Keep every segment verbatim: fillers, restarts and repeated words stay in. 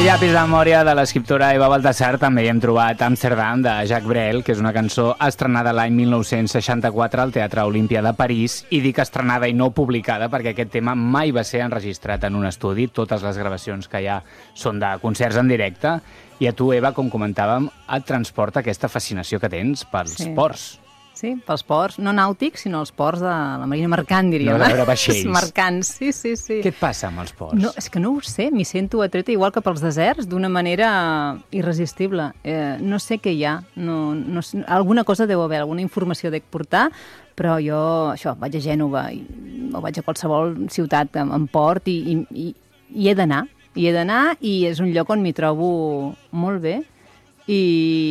llapis de memòria de l'escriptora Eva Baltasar també hi hem trobat Amsterdam, de Jacques Brel, que és una cançó estrenada l'any mil nou-cents seixanta-quatre al Teatre Olímpia de París, i dic estrenada i no publicada perquè aquest tema mai va ser enregistrat en un estudi. Totes les gravacions que hi ha són de concerts en directe, i a tu, Eva, com comentàvem, et transporta aquesta fascinació que tens pels Sí. ports. Sí, pels ports, no nàutics, sinó els ports de la marina mercant, diríem. No, de veure vaixells. Els mercants, sí, sí, sí. Què et passa amb els ports? No, és que no ho sé, m'hi sento atreta igual que pels deserts, d'una manera irresistible. Eh, no sé què hi ha, no, no, sé- alguna cosa deu haver, alguna informació dec portar, però jo, això, vaig a Gènova i, o vaig a qualsevol ciutat en, en port i, i, i, i he d'anar, i he d'anar i és un lloc on m'hi trobo molt bé. I,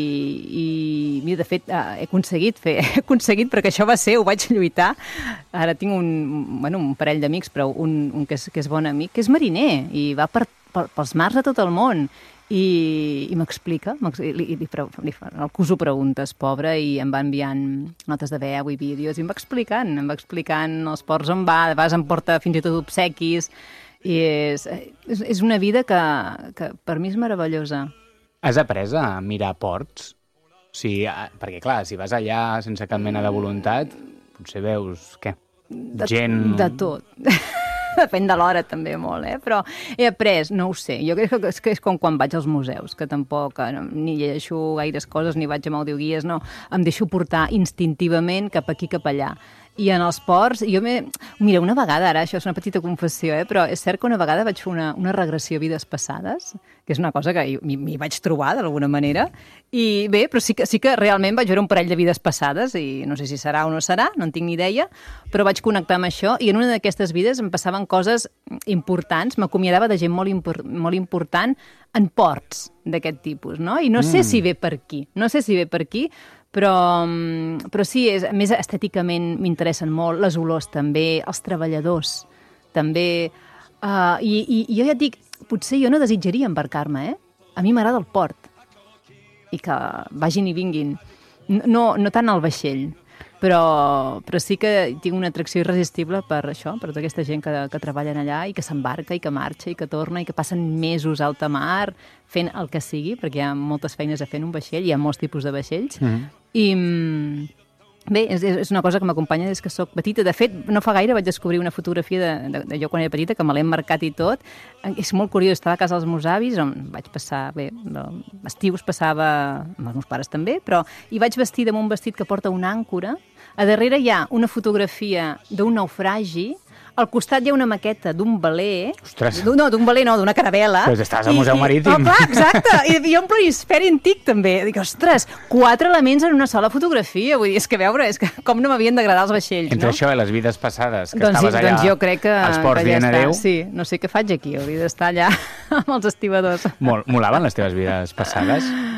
i mira, de fet, eh, he aconseguit fer, he aconseguit, perquè això va ser, ho vaig lluitar. Ara tinc un, bueno, un parell d'amics, però un, un que, és, que és bon amic, que és mariner, i va per, per, pels mars a tot el món, i, i m'explica, m'ex- i, li, li, pre- li, fa- el cuso preguntes, pobre, i em va enviant notes de veu i vídeos, i em va explicant, em va explicant els ports on va, de vegades em porta fins i tot obsequis, i és, és, és una vida que, que per mi és meravellosa. Has après a mirar ports? O sigui, a- perquè, clar, si vas allà sense cap mena de voluntat, potser veus, què? De, Gent... de tot. Depèn de l'hora també molt, eh? Però he après, no ho sé, jo crec que és, que és com quan vaig als museus, que tampoc eh, no, ni llegeixo gaires coses, ni vaig amb audioguies, no, em deixo portar instintivament cap aquí, cap allà. I en els ports, jo m'he... Mira, una vegada, ara, això és una petita confessió, eh? Però és cert que una vegada vaig fer una, una regressió a vides passades, que és una cosa que m'hi m'hi vaig trobar d'alguna manera, i bé, però sí que, sí que realment vaig veure un parell de vides passades, i no sé si serà o no serà, no en tinc ni idea, però vaig connectar amb això, i en una d'aquestes vides em passaven coses importants, m'acomiadava de gent molt, impor molt important en ports d'aquest tipus, no? I no sé si ve per aquí, no sé si ve per aquí, però, mm, però sí, és, a més estèticament m'interessen molt, les olors també, els treballadors també, uh, i, i, i jo ja et dic, potser jo no desitjaria embarcar-me, eh? A mi m'agrada el port, i que vagin i vinguin, no, no tant el vaixell, però, però sí que tinc una atracció irresistible per això, per tota aquesta gent que, que treballen allà i que s'embarca i que marxa i que torna i que passen mesos a alta mar fent el que sigui, perquè hi ha moltes feines a fer en un vaixell, hi ha molts tipus de vaixells, Mhm. i mm, bé, és, és una cosa que m'acompanya des que sóc petita. De fet, no fa gaire vaig descobrir una fotografia de, de, de jo quan era petita, que me l'he marcat i tot. És molt curiós, estava a casa dels meus avis, on vaig passar, bé, no, estius passava amb els meus pares també, però hi vaig vestir amb un vestit que porta una àncora. A darrere hi ha una fotografia d'un naufragi, al costat hi ha una maqueta d'un veler... Ostres. d'un- No, d'un veler no, d'una caravela. Però estàs al Museu Marítim. Oh, clar, exacte. I hi ha un planisferi antic, també. Dic, ostres, quatre elements en una sola fotografia. Vull dir, és que veure, és que com no m'havien d'agradar els vaixells, Entre no? això i les vides passades, que Doncs, sí, estaves allà doncs jo crec que, als ports que ja dient està. adéu, Sí, no sé què faig aquí, hauria d'estar allà amb els estibadors. Mol, molaven les teves vides passades?